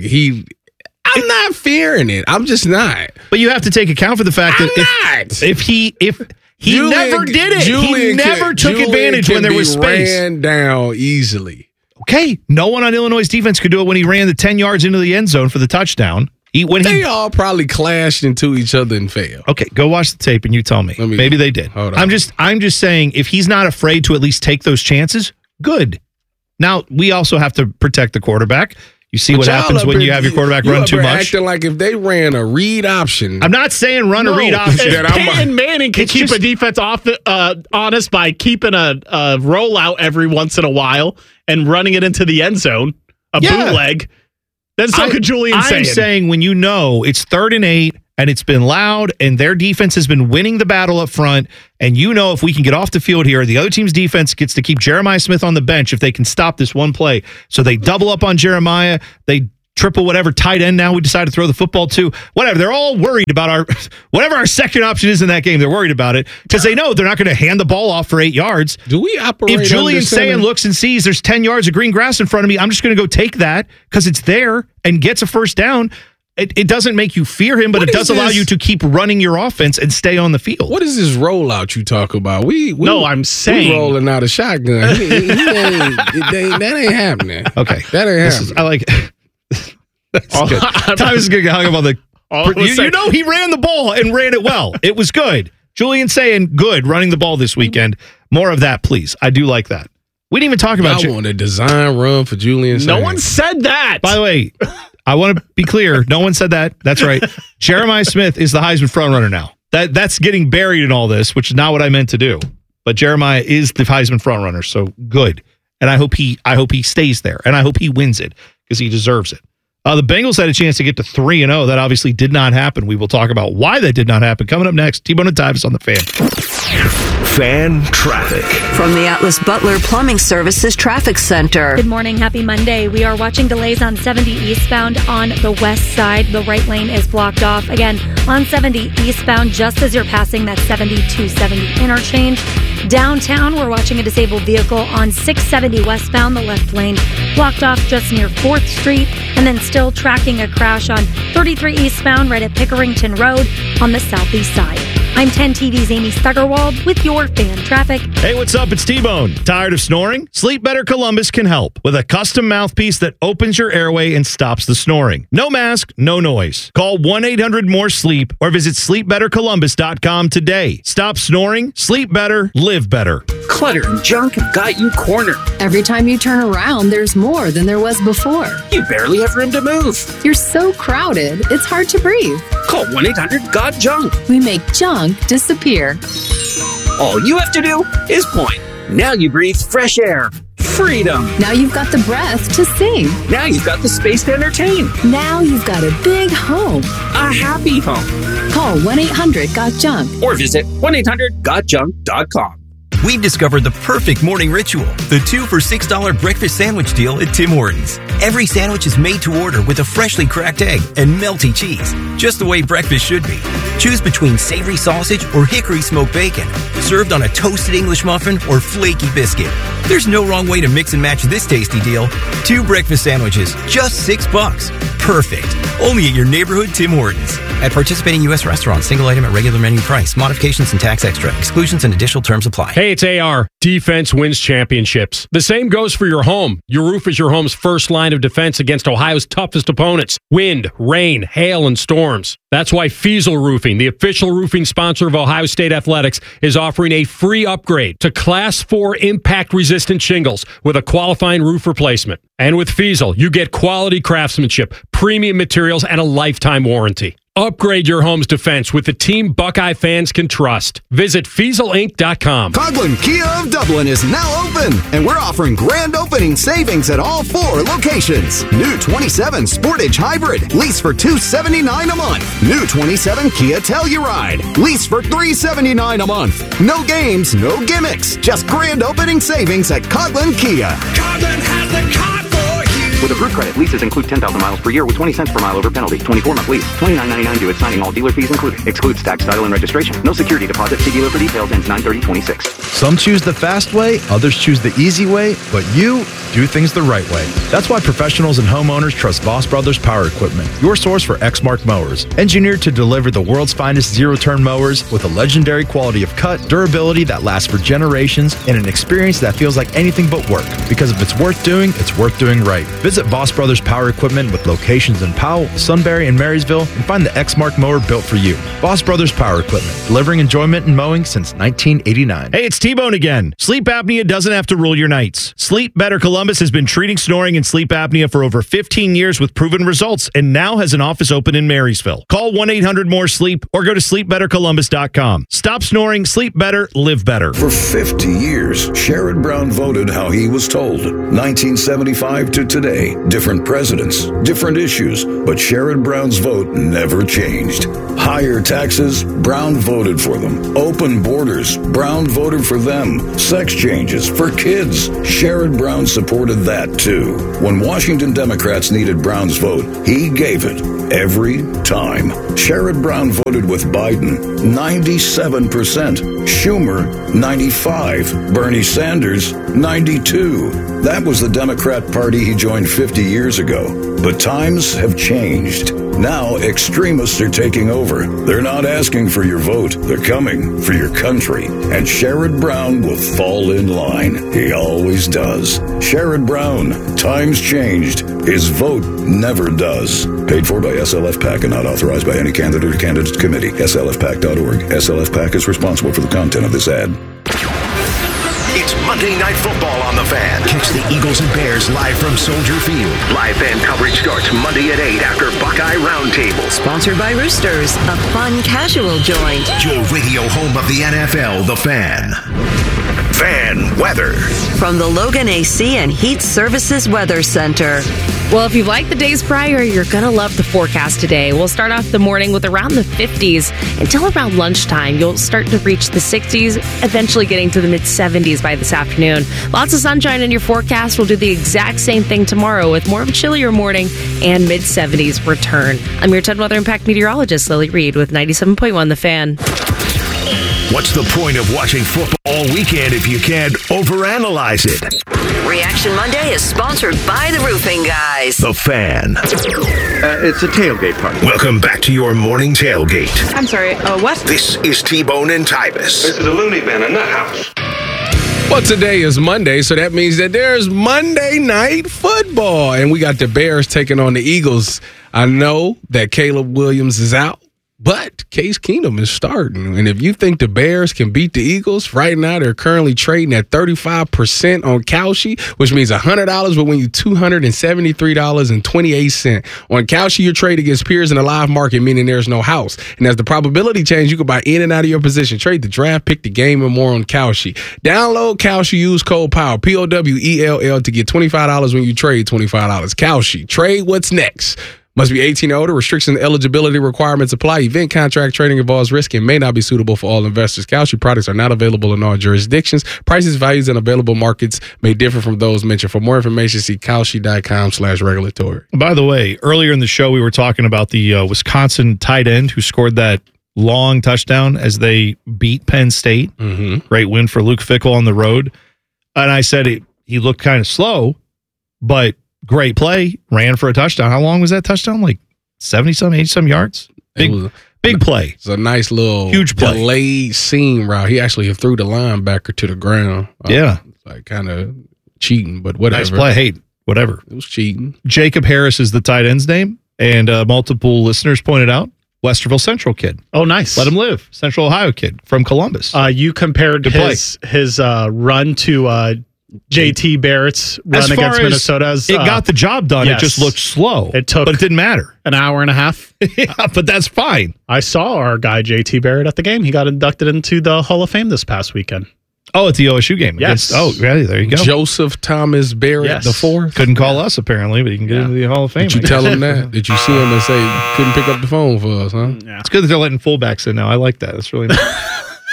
I'm not fearing it. I'm just not. But you have to take account for the fact that if he never did it. He never took advantage when there was space. Ran down easily. Okay, no one on Illinois' defense could do it when he ran the 10 yards into the end zone for the touchdown. They all probably clashed into each other and failed. Okay, go watch the tape and you tell me. Maybe they did. Hold on. I'm just saying, if he's not afraid to at least take those chances, good. Now, we also have to protect the quarterback. You see what happens when you have your quarterback run too much? Acting like if they ran a read option. I'm not saying run a read option. If Peyton Manning can keep a defense honest by keeping a rollout every once in a while and running it into the end zone, bootleg, then so could Julian Sayin. I'm saying when you know it's 3rd and 8 and it's been loud and their defense has been winning the battle up front, and you know if we can get off the field here, the other team's defense gets to keep Jeremiah Smith on the bench if they can stop this one play. So they double up on Jeremiah, they triple whatever tight end now we decide to throw the football to. Whatever. They're all worried about whatever our second option is in that game. They're worried about it because they know they're not going to hand the ball off for 8 yards. Do we operate? If Julian Sayin looks and sees there's 10 yards of green grass in front of me, I'm just going to go take that because it's there and gets a first down. It doesn't make you fear him, but it does allow you to keep running your offense and stay on the field. What is this rollout you talk about? I'm saying we rolling out a shotgun. That ain't happening. Okay, that ain't happening. I like. That's good. Tyvus is going to get hung up on the. You know he ran the ball and ran it well. It was good. Julian Sayin, good running the ball this weekend. More of that, please. I do like that. We didn't even talk about. I want a design run for Julian Sayin. No one said that. By the way. I want to be clear. No one said that. That's right. Jeremiah Smith is the Heisman frontrunner now. That's getting buried in all this, which is not what I meant to do. But Jeremiah is the Heisman frontrunner, so good. And I hope he stays there, and I hope he wins it because he deserves it. The Bengals had a chance to get to 3-0. That obviously did not happen. We will talk about why that did not happen coming up next. T-Bone and Tyvus on the Fan. Fan traffic. From the Atlas Butler Plumbing Services Traffic Center. Good morning. Happy Monday. We are watching delays on 70 eastbound on the west side. The right lane is blocked off. Again, on 70 eastbound, just as you're passing that 70-270 interchange. Downtown, we're watching a disabled vehicle on 670 westbound. The left lane blocked off just near 4th Street. And then still tracking a crash on 33 eastbound right at Pickerington Road on the southeast side. I'm 10 TV's Amy Stuggerwald with your fan traffic. Hey, what's up? It's T-Bone. Tired of snoring? Sleep Better Columbus can help with a custom mouthpiece that opens your airway and stops the snoring. No mask, no noise. Call 1-800-MORE-SLEEP or visit sleepbettercolumbus.com today. Stop snoring, sleep better, live better. Clutter and junk have got you cornered. Every time you turn around, there's more than there was before. You barely have room to move. You're so crowded, it's hard to breathe. Call 1-800-GOT-JUNK. We make junk disappear. All you have to do is point. Now you breathe fresh air. Freedom. Now you've got the breath to sing. Now you've got the space to entertain. Now you've got a big home. A happy home. Call 1-800-GOT-JUNK or visit 1-800-GOTJUNK.com. We've discovered the perfect morning ritual, the 2 for $6 breakfast sandwich deal at Tim Hortons. Every sandwich is made to order with a freshly cracked egg and melty cheese, just the way breakfast should be. Choose between savory sausage or hickory smoked bacon, served on a toasted English muffin or flaky biscuit. There's no wrong way to mix and match this tasty deal. 2 breakfast sandwiches, just $6. Perfect. Only at your neighborhood Tim Hortons. At participating U.S. restaurants, single item at regular menu price. Modifications and tax extra. Exclusions and additional terms apply. Hey, it's AR. Defense wins championships. The same goes for your home. Your roof is your home's first line of defense against Ohio's toughest opponents. Wind, rain, hail, and storms. That's why Fiesel Roofing, the official roofing sponsor of Ohio State Athletics, is offering a free upgrade to Class 4 impact-resistant shingles with a qualifying roof replacement. And with Fiesel, you get quality craftsmanship, premium materials, and a lifetime warranty. Upgrade your home's defense with the team Buckeye fans can trust. Visit FieselInc.com. Coghlan Kia of Dublin is now open, and we're offering grand opening savings at all 4 locations. New 27 Sportage Hybrid, lease for $279 a month. New 27 Kia Telluride, lease for $379 a month. No games, no gimmicks, just grand opening savings at Coghlan Kia. Coghlan has the car for you. With approved credit, leases include 10,000 miles per year with 20 cents per mile over penalty. 24-month lease. $29.99 due at signing. All dealer fees included. Excludes tax, title, and registration. No security deposit. See dealer for details. Ends 9/30/26. Some choose the fast way, others choose the easy way, but you do things the right way. That's why professionals and homeowners trust Voss Brothers Power Equipment, your source for Exmark mowers. Engineered to deliver the world's finest zero-turn mowers with a legendary quality of cut, durability that lasts for generations, and an experience that feels like anything but work. Because if it's worth doing right. Visit Visit Boss Brothers Power Equipment with locations in Powell, Sunbury, and Marysville and find the Exmark mower built for you. Boss Brothers Power Equipment, delivering enjoyment in mowing since 1989. Hey, it's T-Bone again. Sleep apnea doesn't have to rule your nights. Sleep Better Columbus has been treating snoring and sleep apnea for over 15 years with proven results and now has an office open in Marysville. Call 1-800-MORE-SLEEP or go to sleepbettercolumbus.com. Stop snoring, sleep better, live better. For 50 years, Sherrod Brown voted how he was told. 1975 to today, different presidents, different issues, but Sherrod Brown's vote never changed. Higher taxes, Brown voted for them. Open borders, Brown voted for them. Sex changes for kids, Sherrod Brown supported that too. When Washington Democrats needed Brown's vote, he gave it every time. Sherrod Brown voted with Biden, 97%. Schumer, 95%. Bernie Sanders, 92%. That was the Democrat Party he joined 50 years ago. But times have changed. Now extremists are taking over. They're not asking for your vote. They're coming for your country. And Sherrod Brown will fall in line. He always does. Sherrod Brown, times changed. His vote never does. Paid for by SLF PAC and not authorized by any candidate or candidates committee. SLFPAC.org. SLF PAC is responsible for the content of this ad. It's Monday Night Football on The Fan. Catch the Eagles and Bears live from Soldier Field. Live fan coverage starts Monday at 8 after Buckeye Roundtable. Sponsored by Roosters, a fun casual joint. Your radio home of the NFL, The Fan. Fan weather. From the Logan AC and Heat Services Weather Center. Well, if you like the days prior, you're going to love the forecast today. We'll start off the morning with around the 50s. Until around lunchtime, you'll start to reach the 60s, eventually getting to the mid-70s by this afternoon. Lots of sunshine in your forecast. We'll do the exact same thing tomorrow with more of a chillier morning and mid-70s return. I'm your 10 Weather Impact meteorologist, Lily Reed, with 97.1 The Fan. What's the point of watching football all weekend if you can't overanalyze it? Reaction Monday is sponsored by the Roofing Guys. The Fan. It's a tailgate party. Welcome back to your morning tailgate. I'm sorry, what? This is T-Bone and Tybus. This is a loony bin in the house. Well, today is Monday, so that means that there's Monday Night Football. And we got the Bears taking on the Eagles. I know that Caleb Williams is out, but Case Keenum is starting. And if you think the Bears can beat the Eagles, right now they're currently trading at 35% on Kalshi, which means $100 will win you $273.28. On Kalshi, your trade against peers in a live market, meaning there's no house. And as the probability changes, you can buy in and out of your position. Trade the draft, pick the game, and more on Kalshi. Download Kalshi, use code POWER, POWELL, to get $25 when you trade $25. Kalshi, trade what's next. Must be 18 or older. Restrictions and eligibility requirements apply. Event contract trading involves risk and may not be suitable for all investors. Kalshi products are not available in all jurisdictions. Prices, values, and available markets may differ from those mentioned. For more information, see kalshi.com/regulatory. By the way, earlier in the show, we were talking about the Wisconsin tight end who scored that long touchdown as they beat Penn State. Mm-hmm. Great win for Luke Fickell on the road. And I said he looked kind of slow, but great play, ran for a touchdown. How long was that touchdown? Like 70-some, 80-some yards? Big play. It's a nice little huge play. Delayed seam route. He actually threw the linebacker to the ground. Yeah. Like kind of cheating, but whatever. Nice play. Hey, whatever. It was cheating. Jacob Harris is the tight end's name, and multiple listeners pointed out Westerville Central kid. Oh, nice. Let him live. Central Ohio kid from Columbus. You compared his run to JT Barrett's run against Minnesota. It got the job done. Yes. It just looked slow. But it didn't matter. An hour and a half. Yeah, but that's fine. I saw our guy JT Barrett at the game. He got inducted into the Hall of Fame this past weekend. Oh, at the OSU game. Yes. There you go. Joseph Thomas Barrett the fourth. Couldn't call us apparently, but he can get into the Hall of Fame. Did you tell him that? Did you see him and say couldn't pick up the phone for us, huh? Yeah. It's good that they're letting fullbacks in now. I like that. That's really nice.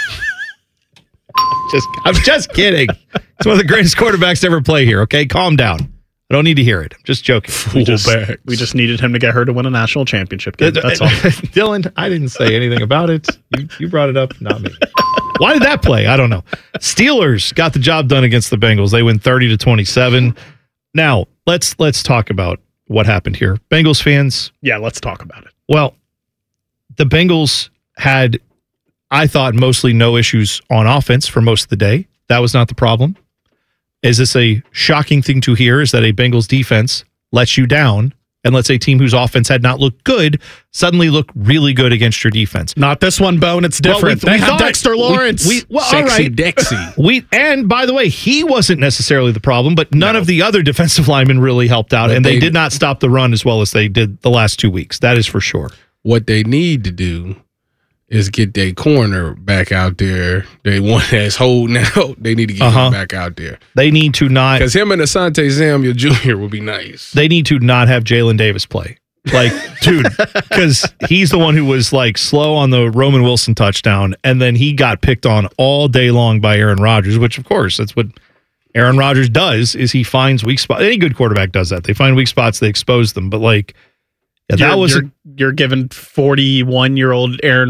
I'm just kidding. It's one of the greatest quarterbacks to ever play here. Okay, calm down. I don't need to hear it. I'm just joking. We just needed him to get her to win a national championship game. That's all. Dylan, I didn't say anything about it. You brought it up, not me. Why did that play? I don't know. Steelers got the job done against the Bengals. They win 30-27. Now let's talk about what happened here. Bengals fans. Yeah, let's talk about it. Well, the Bengals had, I thought, mostly no issues on offense for most of the day. That was not the problem. Is this a shocking thing to hear? Is that a Bengals defense lets you down and lets a team whose offense had not looked good suddenly look really good against your defense. Not this one, Bone. It's different. Well, they had Dexter Lawrence. Sexy all right. Dexy. And by the way, he wasn't necessarily the problem, but none of the other defensive linemen really helped out, and they did not stop the run as well as they did the last 2 weeks. That is for sure. What they need to do is get their corner back out there. They want that's holding out. They need to get him back out there. They need to not, because him and Asante Samuel Jr. would be nice. They need to not have Jalen Davis play. Like, dude, because he's the one who was like slow on the Roman Wilson touchdown, and then he got picked on all day long by Aaron Rodgers, which of course that's what Aaron Rodgers does, is he finds weak spots. Any good quarterback does that. They find weak spots, they expose them. But like, yeah, that was you're giving 41-year-old Aaron